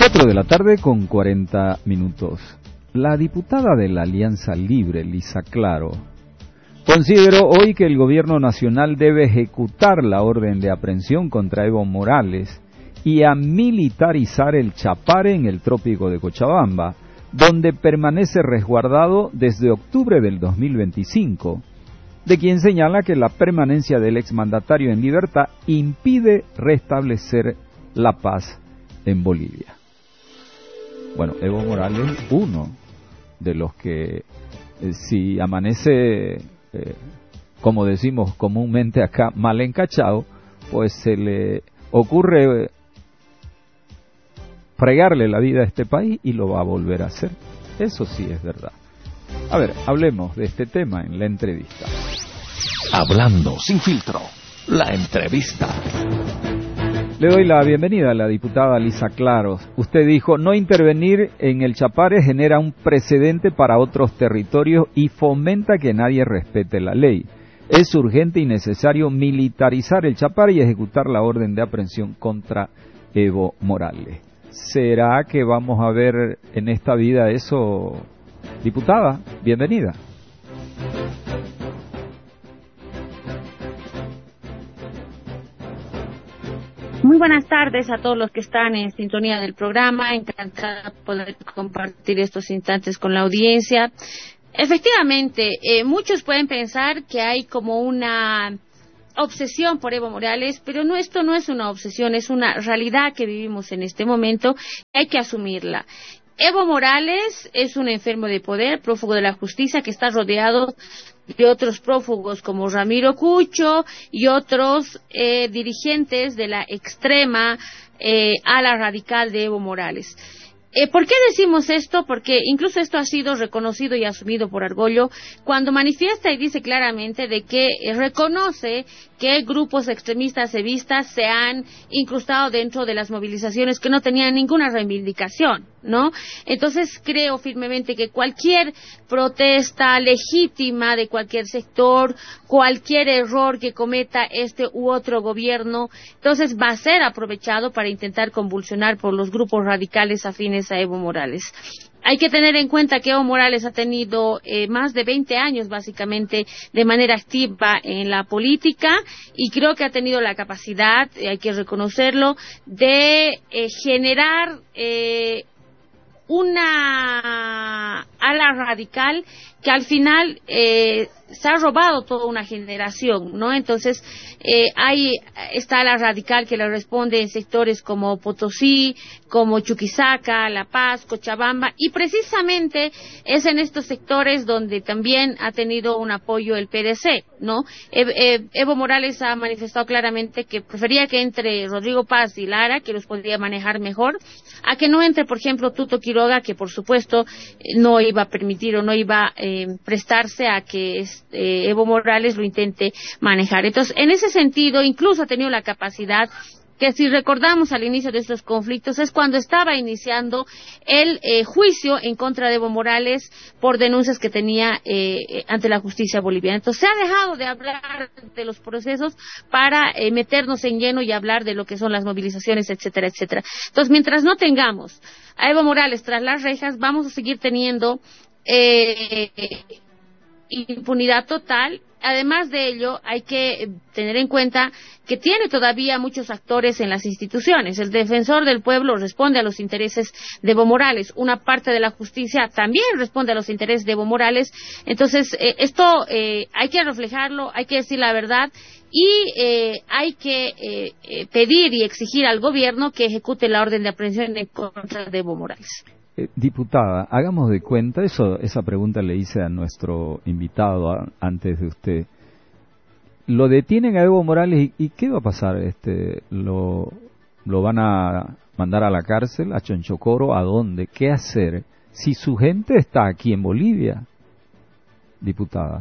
4:40 p.m. La diputada de la Alianza Libre, Lisa Claro, consideró hoy que el gobierno nacional debe ejecutar la orden de aprehensión contra Evo Morales y a militarizar el Chapare en el trópico de Cochabamba, donde permanece resguardado desde octubre del 2025, de quien señala que la permanencia del exmandatario en libertad impide restablecer la paz en Bolivia. Bueno, Evo Morales, uno de los que, si amanece, como decimos comúnmente acá, mal encachado, pues se le ocurre fregarle la vida a este país y lo va a volver a hacer. Eso sí es verdad. A ver, hablemos de este tema en la entrevista. Hablando sin filtro, la entrevista. Le doy la bienvenida a la diputada Lisa Claro. Usted dijo, no intervenir en el Chapare genera un precedente para otros territorios y fomenta que nadie respete la ley. Es urgente y necesario militarizar el Chapare y ejecutar la orden de aprehensión contra Evo Morales. ¿Será que vamos a ver en esta vida eso, diputada? Bienvenida. Muy buenas tardes a todos los que están en sintonía del programa. Encantada de poder compartir estos instantes con la audiencia. Efectivamente, muchos pueden pensar que hay como una obsesión por Evo Morales, pero no, esto no es una obsesión, es una realidad que vivimos en este momento y hay que asumirla. Evo Morales es un enfermo de poder, prófugo de la justicia, que está rodeado de otros prófugos como Ramiro Cucho y otros dirigentes de la extrema ala radical de Evo Morales. ¿Por qué decimos esto? Porque incluso esto ha sido reconocido y asumido por Argollo cuando manifiesta y dice claramente de que reconoce que grupos extremistas evistas se han incrustado dentro de las movilizaciones que no tenían ninguna reivindicación, ¿no? Entonces creo firmemente que cualquier protesta legítima de cualquier sector, cualquier error que cometa este u otro gobierno, entonces va a ser aprovechado para intentar convulsionar por los grupos radicales afines a Evo Morales. Hay que tener en cuenta que Evo Morales ha tenido más de 20 años, básicamente, de manera activa en la política y creo que ha tenido la capacidad, hay que reconocerlo, de generar una ala radical que al final se ha robado toda una generación, ¿no? Entonces, está la radical que le responde en sectores como Potosí, como Chuquisaca, La Paz, Cochabamba, y precisamente es en estos sectores donde también ha tenido un apoyo el PDC, ¿no? Evo Morales ha manifestado claramente que prefería que entre Rodrigo Paz y Lara, que los podría manejar mejor, a que no entre, por ejemplo, Tuto Quiroga, que por supuesto no iba a permitir o no iba a prestarse a que Evo Morales lo intente manejar. Entonces, en ese sentido, incluso ha tenido la capacidad que, si recordamos al inicio de estos conflictos, es cuando estaba iniciando el juicio en contra de Evo Morales por denuncias que tenía ante la justicia boliviana. Entonces, se ha dejado de hablar de los procesos para meternos en lleno y hablar de lo que son las movilizaciones, etcétera, etcétera. Entonces, mientras no tengamos a Evo Morales tras las rejas, vamos a seguir teniendo impunidad total. Además de ello, hay que tener en cuenta que tiene todavía muchos actores en las instituciones. El defensor del pueblo responde a los intereses de Evo Morales. Una parte de la justicia también responde a los intereses de Evo Morales. Entonces, esto hay que reflejarlo, hay que decir la verdad y hay que pedir y exigir al gobierno que ejecute la orden de aprehensión en contra de Evo Morales. Diputada, hagamos de cuenta, esa pregunta le hice a nuestro invitado antes de usted. Lo detienen a Evo Morales y ¿qué va a pasar? ¿Lo van a mandar a la cárcel, a Chonchocoro? ¿A dónde? ¿Qué hacer? Si su gente está aquí en Bolivia, diputada.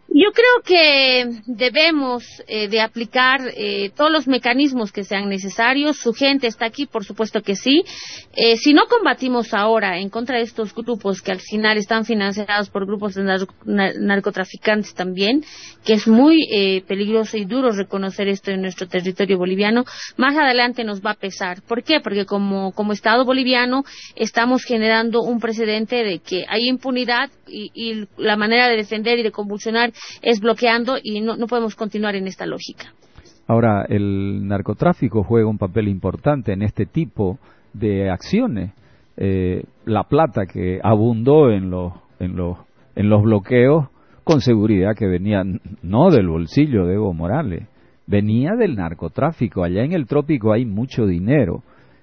Yo creo que debemos de aplicar todos los mecanismos que sean necesarios. Su gente está aquí, por supuesto que sí. Si no combatimos ahora en contra de estos grupos que al final están financiados por grupos de narcotraficantes también, que es muy peligroso y duro reconocer esto en nuestro territorio boliviano, más adelante nos va a pesar. ¿Por qué? Porque como Estado boliviano estamos generando un precedente de que hay impunidad y la manera de defender y de convulsionar es bloqueando y no podemos continuar en esta lógica. Ahora, el narcotráfico juega un papel importante en este tipo de acciones. La plata que abundó en los bloqueos, con seguridad que venía no del bolsillo de Evo Morales, venía del narcotráfico. Allá en el trópico hay mucho dinero,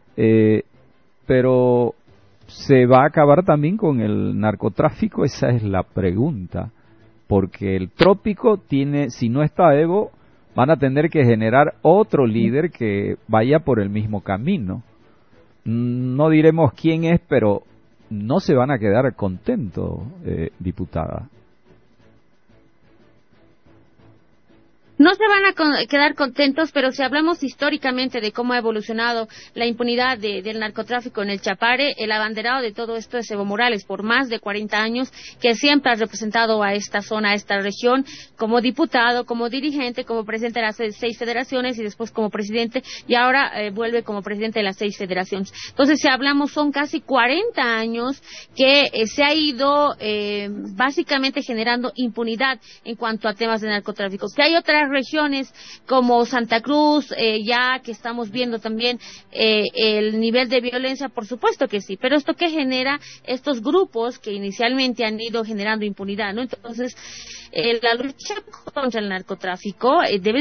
pero ¿se va a acabar también con el narcotráfico? Esa es la pregunta. Porque el trópico tiene, si no está Evo, van a tener que generar otro líder que vaya por el mismo camino. No diremos quién es, pero no se van a quedar contentos, diputada. No se van a quedar contentos, pero si hablamos históricamente de cómo ha evolucionado la impunidad del narcotráfico en el Chapare, el abanderado de todo esto es Evo Morales, por más de 40 años, que siempre ha representado a esta zona, a esta región, como diputado, como dirigente, como presidente de las 6 federaciones y después como presidente, y ahora vuelve como presidente de las 6 federaciones. Entonces, si hablamos, son casi 40 años que se ha ido básicamente generando impunidad en cuanto a temas de narcotráfico. Que hay otras regiones como Santa Cruz, ya que estamos viendo también el nivel de violencia, por supuesto que sí, pero esto que genera estos grupos que inicialmente han ido generando impunidad, ¿no? Entonces, la lucha contra el narcotráfico debe